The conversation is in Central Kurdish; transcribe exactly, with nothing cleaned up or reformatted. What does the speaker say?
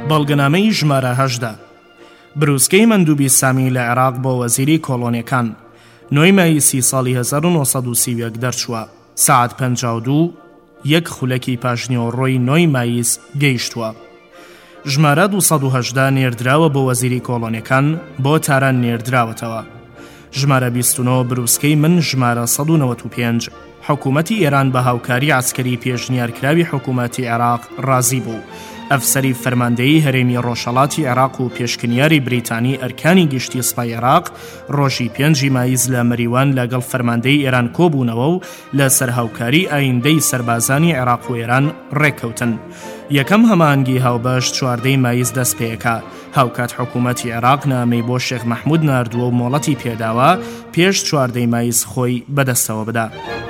بەڵگەنامەی ژمارە هەژدە. بروسکەی مەندووبی سامی لە عێراق بۆ وەزیری کۆڵۆنیەکان نۆی مای سی ساڵی هەزار و نۆسەد و سی و یەک دەرچووە. سەعات پەنجا و دوو یەک خولەکی پاشنیەوەڕۆی نۆی ماییس گەیشتووە. ژمارە دووسەد و هەژدە نێردراوە بۆ وەزیری کۆڵۆنیەکان بۆ تاران نێردراوەتەوە. ژمارە بیست و نۆ بروسکەی من ژمارە سەد و نەوەت و پێنج حکوومەتی ئێران بە هاوکاری عسکەری پێشنیارکراوی حکوومەتی عێراق ڕازی بوو. ئەفسەری فەرماندەیی هەرێمی ڕۆژهەڵاتی عێراق و پێشکنیاری بریتانی ئەرکانی گشتی سپای عێراق ڕۆژی پێنجی مایز لە مەریوان لەگەڵ فەرماندەی ئێران کۆبوونەوە و لە سەرهاوکاری ئایندەی سەربازانی عێراق و ئێران ڕێککەوتن. یەکەم هەمانگی هاوبەش چواردەی مایز دەست پێیەکە. هاوکات حکوومەتی عێراق نامەی بۆ شێخ مەحموود ناردووە و مۆڵەتی پێداوە پێش چواردەی مایز خۆی بەدەستەوە بدا.